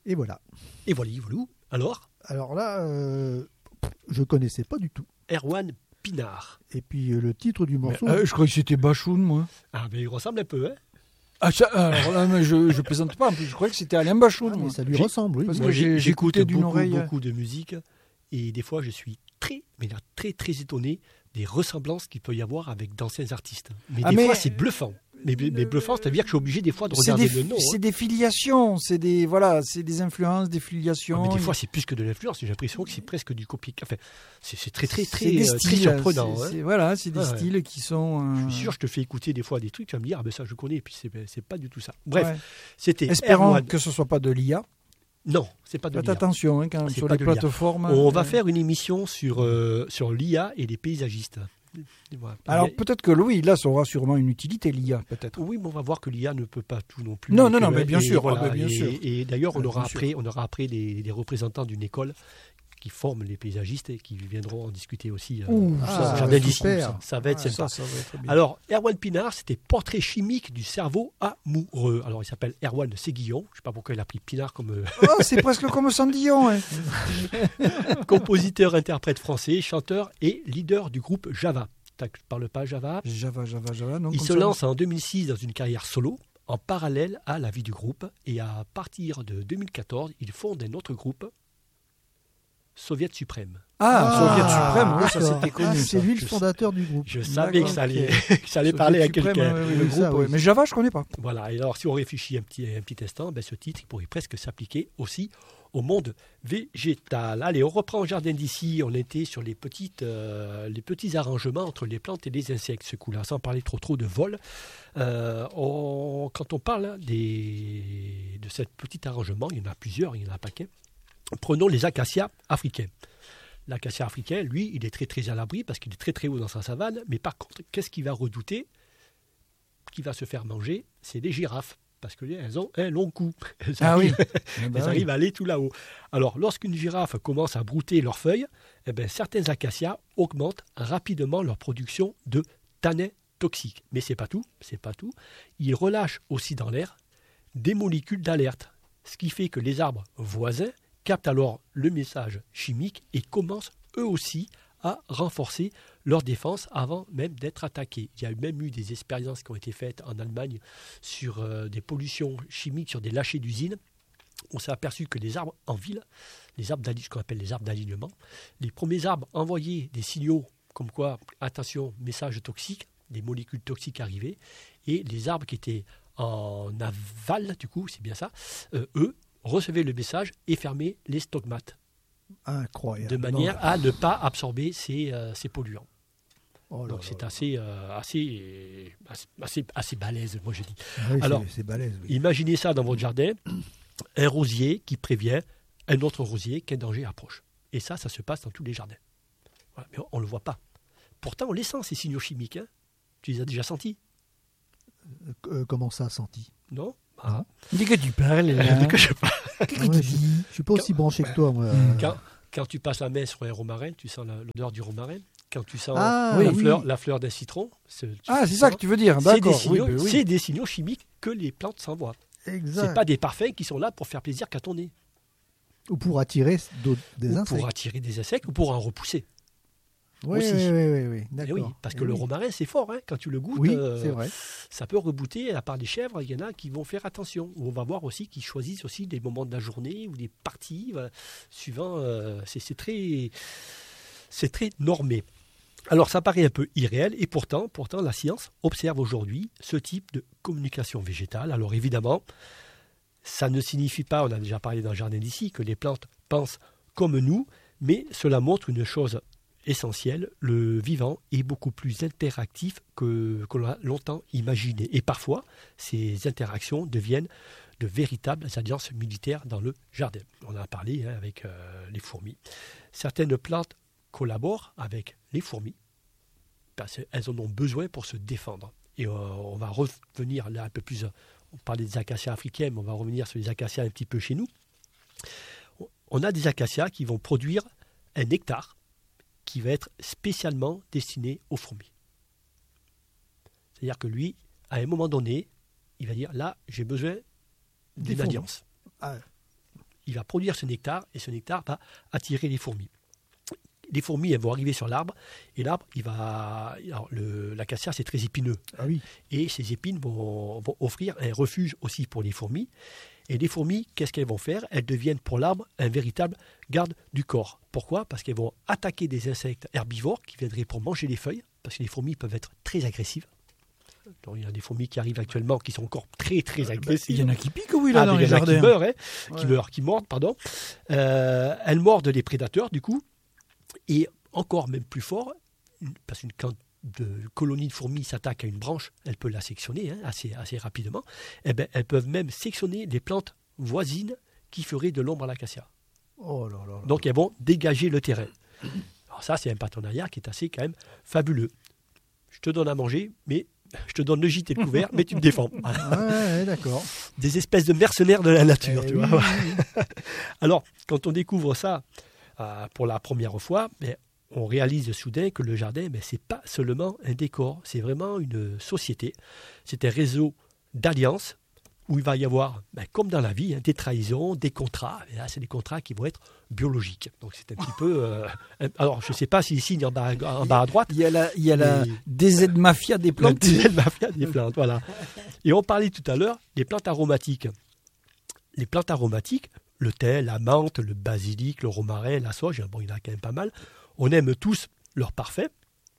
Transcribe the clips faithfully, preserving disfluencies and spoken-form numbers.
Et voilà. Et voilà, voilà. Alors Alors là, euh, je connaissais pas du tout. Erwan Pinard. Et puis euh, le titre du morceau... Mais, euh, je croyais que c'était Bachoun, moi. Ah, mais il ressemble un peu, hein. Ah, ça, alors là, mais je, je plaisante pas. En plus, je croyais que c'était Alain Bachoun. Ah, mais moi. ça lui J'ai- ressemble, oui. Parce Moi, que j'ai- j'écoute j'écoutais d'une beaucoup, oreille. beaucoup de musique et des fois, je suis très, mais là, très, très étonné des ressemblances qu'il peut y avoir avec d'anciens artistes. Mais Ah, des mais- fois, c'est bluffant. Mais, mais bluffant, c'est-à-dire que je suis obligé des fois de C'est regarder des, le nom. c'est hein. des filiations, c'est des voilà, c'est des influences, des Ah, filiations. mais des fois, c'est plus que de l'influence. J'ai l'impression que c'est presque du copie. Enfin, c'est c'est très, très, C'est très, des euh, très styles, surprenant. c'est- hein. c'est- voilà, c'est des Ouais, ouais. styles qui sont. euh, Je suis sûr, je te fais écouter des fois des trucs, tu vas me dire, ah ben ça je connais, et puis c'est c'est pas du tout ça. Bref, ouais. c'était Espérons Erwan. que ce soit pas de l'I A. Non, c'est pas de Faites l'I A. attention hein, quand C'est sur pas les de l'I A. plateformes. On va euh, faire une émission sur, euh, sur l'I A et les paysagistes. Voilà. Alors Mais- peut-être que oui, là, ça aura sûrement une utilité l'I A, peut-être. Oui, mais on va voir que l'I A ne peut pas tout non plus. Non, Et non, que- non, mais bien et sûr, voilà, ah ben, bien et, sûr. et d'ailleurs, on Bien aura sûr. après, on aura après des, des représentants d'une école qui forment les paysagistes et qui viendront en discuter aussi. euh, Ouh, Ah, ça, ça, jardin super. d'ici. Ça, ça va être Ouais, sympa. ça, ça va être bien. Alors, Erwan Pinard, c'était Portrait chimique du cerveau amoureux. Alors, il s'appelle Erwan Séguillon. Je ne sais pas pourquoi il a pris Pinard comme euh, Oh, c'est presque comme Sandillon. Hein. compositeur, interprète français, chanteur et leader du groupe Java. Tu ne parles pas Java. Java, Java, Java. Non, Il comme se ça. lance en deux mille six dans une carrière solo, en parallèle à la vie du groupe. Et à partir de deux mille quatorze, il fonde un autre groupe, Soviet Suprême. Ah, Ah, Soviet Suprême, oui, ça d'accord. c'était connu. Ah, c'est ça. lui le Je fondateur du groupe. Je savais que ça allait, que ça allait Soviet parler à Suprême, quelqu'un. oui, oui, Oui, le ça, groupe, oui. oui. Mais Java, je connais pas. Voilà, et alors si on réfléchit un petit, un petit instant, ben, ce titre il pourrait presque s'appliquer aussi au monde végétal. Allez, on reprend au jardin d'ici, on était sur les, petites, euh, les petits arrangements entre les plantes et les insectes, ce coup-là, sans parler trop trop de vol. Euh, on- quand on parle des, de ce petit arrangement, il y en a plusieurs, il y en a un paquet. Prenons les acacias africains. L'acacia africain, lui, il est très très à l'abri parce qu'il est très très haut dans sa savane, mais par contre, qu'est-ce qu'il va redouter, qui va se faire manger, c'est les girafes. Parce qu'elles ont un long cou. Elles Ah arrivent, oui. Eh elles ben oui. arrivent à aller tout là-haut. Alors, lorsqu'une girafe commence à brouter leurs feuilles, eh ben, certains acacias augmentent rapidement leur production de tanins toxiques. Mais c'est pas tout, c'est pas tout. Ils relâchent aussi dans l'air des molécules d'alerte, ce qui fait que les arbres voisins captent alors le message chimique et commencent eux aussi à renforcer leur défense avant même d'être attaqués. Il y a même eu des expériences qui ont été faites en Allemagne sur euh, des pollutions chimiques, sur des lâchers d'usines. On s'est aperçu que les arbres en ville, les arbres d'alignement, ce qu'on appelle les arbres d'alignement, les premiers arbres envoyaient des signaux comme quoi, attention, message toxique, des molécules toxiques arrivaient, et les arbres qui étaient en aval, du coup, c'est bien ça, euh, eux, recevaient le message et fermaient les stogmates, Incroyable. de manière à ne pas absorber ces, euh, ces polluants. Oh là Donc là c'est là. assez, euh, assez, assez, assez, assez balèze, moi je dis. Ah oui, Alors, c'est- c'est balèze. Oui. Imaginez ça dans votre jardin, un rosier qui prévient un autre rosier qu'un danger approche. Et ça, ça se passe dans tous les jardins. Voilà, mais on ne le voit pas. Pourtant, on les sent, ces signaux chimiques. Hein. Tu les as déjà sentis, Euh, comment ça, senti non Ah. Dis que tu parles. Euh, là. de que je parle. Ah ouais, je, je suis pas aussi branché que toi, moi. Hmm. Quand, quand tu passes la main sur un romarin, tu sens la- l'odeur du romarin. Quand tu sens Ah, la, oui. fleur, la fleur d'un citron, c'est- tu Ah, c'est sens- ça que tu veux dire. c'est des, D'accord. Oui, signaux, ben oui. c'est des signaux chimiques que les plantes s'envoient. Exact. C'est pas des parfums qui sont là pour faire plaisir qu'à ton nez. Ou pour attirer d'autres- des Ou insectes. pour attirer des insectes ou pour en repousser. Oui, aussi. oui, oui, oui, oui. Eh D'accord. oui, parce que Eh le oui. romarin, c'est fort. Hein. Quand tu le goûtes, Oui, euh, c'est vrai. ça peut rebooter. À part les chèvres, il y en a qui vont faire attention. Ou on va voir aussi qu'ils choisissent aussi des moments de la journée ou des parties, voilà, suivant. euh, c'est, c'est très, c'est très normé. Alors, ça paraît un peu irréel, et pourtant, pourtant, la science observe aujourd'hui ce type de communication végétale. Alors, évidemment, ça ne signifie pas, on a déjà parlé dans le jardin d'ici, que les plantes pensent comme nous, mais cela montre une chose essentielle, le vivant est beaucoup plus interactif que, que l'on a longtemps imaginé. Et parfois, ces interactions deviennent de véritables alliances militaires dans le jardin. On en a parlé hein, avec euh, les fourmis. Certaines plantes collaborent avec les fourmis parce qu'elles en ont besoin pour se défendre. Et euh, on va revenir là un peu plus, on parlait des acacias africains, mais on va revenir sur les acacias un petit peu chez nous. On a des acacias qui vont produire un nectar qui va être spécialement destiné aux fourmis. C'est-à-dire que lui, à un moment donné, il va dire, là, j'ai besoin Des d'une fourmis. alliance. Ah. il va produire ce nectar et ce nectar va attirer les fourmis. Les fourmis, elles vont arriver sur l'arbre et l'arbre, il va, alors le, l'acacia, c'est très épineux. Ah oui. Et ces épines vont, vont offrir un refuge aussi pour les fourmis. Et les fourmis, qu'est-ce qu'elles vont faire? Elles deviennent pour l'arbre un véritable garde du corps. Pourquoi? Parce qu'elles vont attaquer des insectes herbivores qui viendraient pour manger les feuilles, parce que les fourmis peuvent être très agressives. Donc, il y a des fourmis qui arrivent actuellement qui sont encore très très agressives. Il y en a qui piquent, oui, là, Ah, dans mais les il y en a qui jardins. meurent, hein, Ouais. qui meurent, qui mordent, pardon. Euh, elles mordent les prédateurs, du coup, et encore même plus fort, une- parce qu'une quand de colonies de fourmis s'attaque à une branche, elle peut la sectionner hein, assez, assez rapidement. Eh ben, elles peuvent même sectionner les plantes voisines qui feraient de l'ombre à l'acacia. Oh là là. là. Donc elles vont dégager le terrain. Alors ça, c'est un partenariat qui est assez quand même fabuleux. Je te donne à manger, mais je te donne le gîte et le couvert, mais tu me défends. Voilà. Ouais, ouais, d'accord. Des espèces de mercenaires de la nature, Eh tu oui, vois. oui, oui. Alors, quand on découvre ça euh, pour la première fois, ben, on réalise soudain que le jardin, ben, ce n'est pas seulement un décor, c'est vraiment une société. C'est un réseau d'alliances où il va y avoir, ben, comme dans la vie, hein, des trahisons, des contrats. Et là, c'est des contrats qui vont être biologiques. Donc, c'est un petit peu... euh, un- alors, je ne sais pas s'il signe en bas, à- en bas à droite. Il y a la, il y a la Mais- D Z Mafia des plantes. La mafia des plantes, voilà. Et on parlait tout à l'heure des plantes aromatiques. Les plantes aromatiques, le thym, la menthe, le basilic, le romarin, la sauge, bon, il y en a quand même pas mal. On aime tous leur parfait.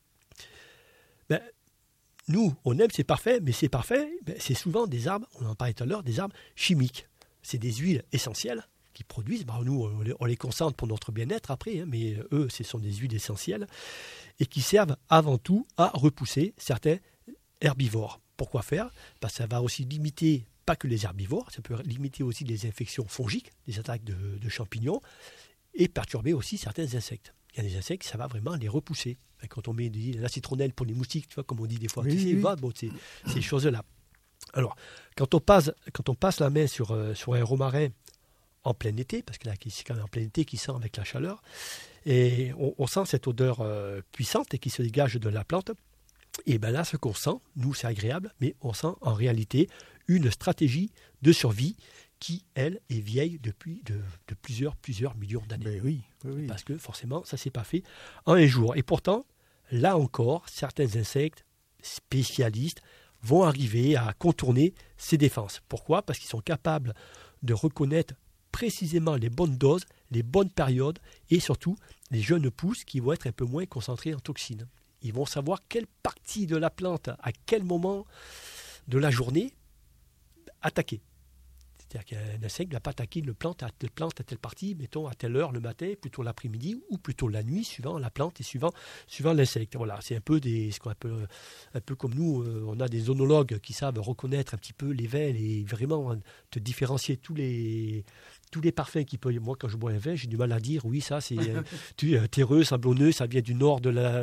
Ben, nous, on aime ces parfaits, mais ces parfaits, ben, c'est souvent des arbres, on en parlait tout à l'heure, des arbres chimiques. C'est des huiles essentielles qui produisent. Ben, nous, on les, on les concentre pour notre bien-être après, hein, mais eux, ce sont des huiles essentielles et qui servent avant tout à repousser certains herbivores. Pourquoi faire? Parce que ça va aussi limiter, pas que les herbivores, ça peut limiter aussi les infections fongiques, les attaques de, de champignons, et perturber aussi certains insectes. Il y a des insectes, ça va vraiment les repousser. Quand on met de la citronnelle pour les moustiques, tu vois, comme on dit des fois, Oui, tu sais, oui, oui. va, bon, c'est ces choses-là. Alors, quand on passe, quand on passe la main sur, euh, sur un romarin en plein été, parce que là, c'est quand même en plein été qui sent avec la chaleur, et on, on sent cette odeur euh, puissante et qui se dégage de la plante, et bien là, ce qu'on sent, nous, c'est agréable, mais on sent en réalité une stratégie de survie qui, elle, est vieille depuis de, de plusieurs, plusieurs millions d'années. Ben oui, oui, oui. Parce que forcément, ça ne s'est pas fait en un jour. Et pourtant, là encore, certains insectes spécialistes vont arriver à contourner ces défenses. Pourquoi? Parce qu'ils sont capables de reconnaître précisément les bonnes doses, les bonnes périodes et surtout les jeunes pousses qui vont être un peu moins concentrées en toxines. Ils vont savoir quelle partie de la plante, à quel moment de la journée, attaquer. C'est-à-dire qu'un insecte ne va pas attaquer une plante à telle plante à telle partie, mettons à telle heure le matin, plutôt l'après-midi ou plutôt la nuit, suivant la plante et suivant, suivant l'insecte. Voilà, c'est un peu des, ce qu'on appelle, un peu comme nous, euh, on a des onologues qui savent reconnaître un petit peu les vins et vraiment hein, te différencier tous les tous les parfums qui peuvent. Moi, quand je bois un vin, j'ai du mal à dire oui, ça c'est euh, tu, euh, terreux, sablonneux, ça vient du nord de la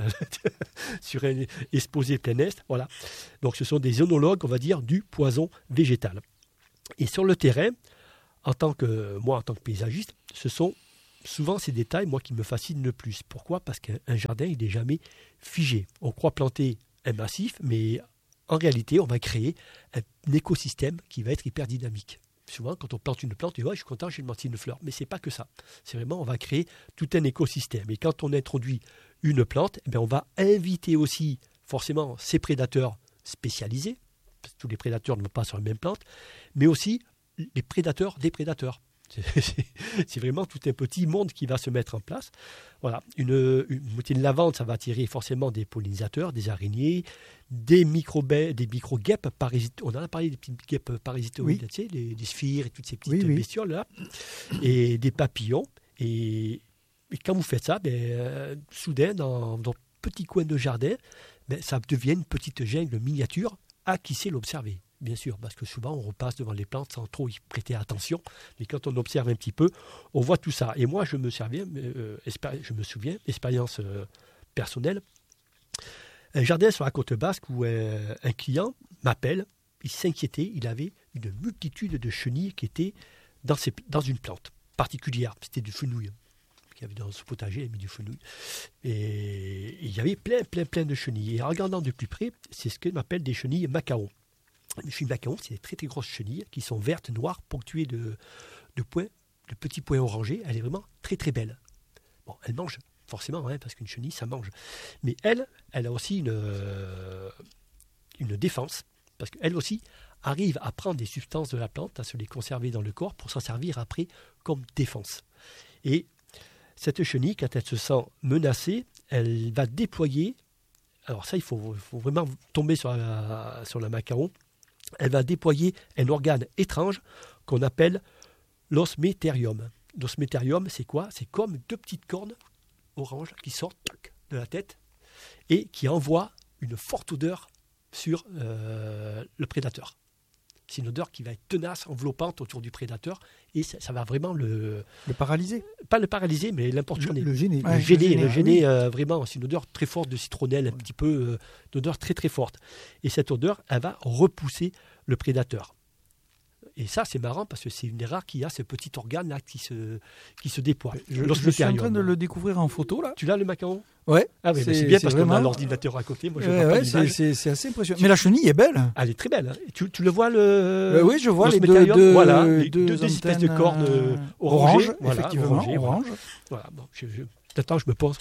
sur un exposé plein est. Voilà. Donc, ce sont des onologues, on va dire, du poison végétal. Et sur le terrain, en tant que moi, en tant que paysagiste, ce sont souvent ces détails, moi, qui me fascinent le plus. Pourquoi? Parce qu'un jardin, il n'est jamais figé. On croit planter un massif, mais en réalité, on va créer un écosystème qui va être hyper dynamique. Souvent, quand on plante une plante, on dit ouais, je suis content, j'ai planté une fleur. Mais ce n'est pas que ça. C'est vraiment, on va créer tout un écosystème. Et quand on introduit une plante, eh bien, on va inviter aussi forcément ces prédateurs spécialisés. Parce que tous les prédateurs ne vont pas sur la même plante, mais aussi les prédateurs des prédateurs. C'est, c'est, c'est vraiment tout un petit monde qui va se mettre en place. Voilà, une, une moitié de lavande, ça va attirer forcément des pollinisateurs, des araignées, des micro-guêpes, des micro-guêpes parasites. On en a parlé des petites guêpes parasitoïdes, Oui. tu sais, les, les sphires et toutes ces petites Oui, oui. bestioles là, et des papillons. Et, et quand vous faites ça, ben, euh, soudain, dans, dans petit coin de jardin, ben, ça devient une petite jungle miniature à qui sait l'observer, bien sûr, parce que souvent on repasse devant les plantes sans trop y prêter attention, mais quand on observe un petit peu, on voit tout ça. Et moi, je me souviens, euh, expéri- je me souviens, expérience euh, personnelle, un jardin sur la côte basque où euh, un client m'appelle, il s'inquiétait, il avait une multitude de chenilles qui étaient dans, ses- dans une plante particulière, c'était du fenouil. Qu'il y avait dans son potager, il a mis du fenouil. Et il y avait plein, plein, plein de chenilles. Et en regardant de plus près, c'est ce qu'on appelle des chenilles macaron. Les chenilles macaron, c'est des très, très grosses chenilles qui sont vertes, noires, ponctuées de, de points de petits points orangés, elle est vraiment très très belle. Bon, elle mange, forcément, hein, parce qu'une chenille, ça mange. Mais elle, elle a aussi une, euh, une défense, parce qu'elle aussi arrive à prendre des substances de la plante, à se les conserver dans le corps pour s'en servir après comme défense. Et cette chenille, quand elle se sent menacée, elle va déployer, alors ça, il faut, faut vraiment tomber sur la, sur la macaron, elle va déployer un organe étrange qu'on appelle l'osméterium. L'osméterium, c'est quoi? C'est comme deux petites cornes oranges qui sortent tac, de la tête et qui envoient une forte odeur sur euh, le prédateur. C'est une odeur qui va être tenace, enveloppante autour du prédateur et ça, ça va vraiment le... Le paralyser. Pas le paralyser, mais l'importuner. Le, le gêner. Le Ouais, gêner, le gêner, le gêner oui. euh, vraiment. C'est une odeur très forte de citronnelle, un petit peu, euh, une odeur très très forte. Et cette odeur, elle va repousser le prédateur. Et ça, c'est marrant parce que c'est une des rares qui a ce petit organe-là qui se, qui se déploie. Je, je suis en train de le découvrir en photo là. Tu l'as le macaron? Ouais. Ah oui, c'est, mais c'est bien c'est parce qu'on vraiment... a l'ordinateur à côté. Moi, je Ouais, vois pas ouais, c'est, l'image. c'est, c'est assez impressionnant. Mais la chenille est belle. Elle est très belle. Hein. Tu, tu le vois le Euh, oui, je vois les deux, l'osméterium deux, voilà, les deux, deux, espèces de antennes, cornes euh, orangées. orange, Voilà, effectivement, orangées, voilà. orange. Voilà, bon, je, je, attends, je me pose.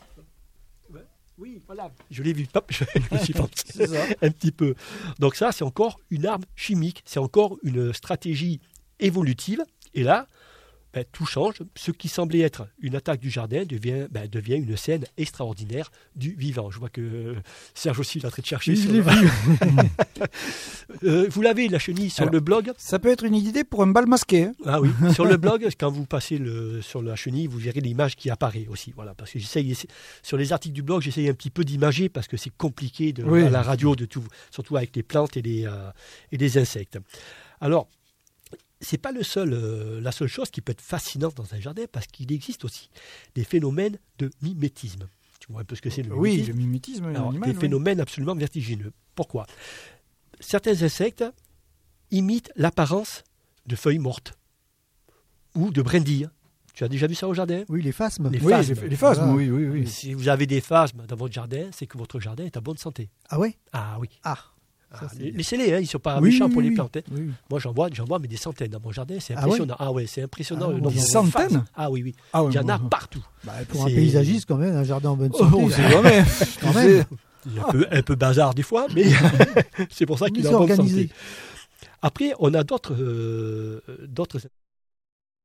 Oui, voilà, je l'ai vu. Hop, je me suis pensé C'est ça. un petit peu. Donc ça, c'est encore une arme chimique. C'est encore une stratégie évolutive. Et là, ben, tout change. Ce qui semblait être une attaque du jardin devient, ben, devient une scène extraordinaire du vivant. Je vois que euh, Serge aussi, il est en train de chercher. Oui, sur je l'ai le- vu. Euh, vous l'avez, la chenille, sur Alors, le blog. Ça peut être une idée pour un bal masqué. Hein. Ah oui, sur le blog, quand vous passez le, sur la chenille, vous verrez l'image qui apparaît aussi. Voilà, parce que j'essaye, sur les articles du blog, j'essaye un petit peu d'imager parce que c'est compliqué de, Oui. à la radio, de tout, surtout avec les plantes et les, euh, et les insectes. Alors, c'est pas le seul, euh, la seule chose qui peut être fascinante dans un jardin parce qu'il existe aussi des phénomènes de mimétisme. Tu vois un peu ce que c'est le Oui, mimétisme? le mimétisme Alors, animal. des oui. phénomènes absolument vertigineux. Pourquoi? Certains insectes imitent l'apparence de feuilles mortes ou de brindilles. Tu as déjà vu ça au jardin? Oui, les phasmes. Les Oui, phasmes. les, les phasmes, Voilà. oui, oui, oui. Si vous avez des phasmes dans votre jardin, c'est que votre jardin est en bonne santé. Ah ouais? Ah oui. Ah. Ah, Ça, c'est les- bien. Laissez-les, hein, ils ne sont pas Oui, méchants oui, pour les oui, plantes. hein. oui. Moi, j'en vois, j'en vois, mais des centaines dans mon jardin, c'est Ah impressionnant. Ah ouais, c'est impressionnant Ah le ouais. nombre Des de centaines phasmes. Ah oui, oui. Ah oui, Il y en a bon. partout. Bah, pour un C'est- paysagiste, quand même, un jardin en bonne Oh, santé. on sait jamais. quand même. Il y a un peu, un peu bazar des fois, mais c'est pour ça Oui, qu'il c'est est en bonne organisé. santé. Après, on a d'autres, euh, d'autres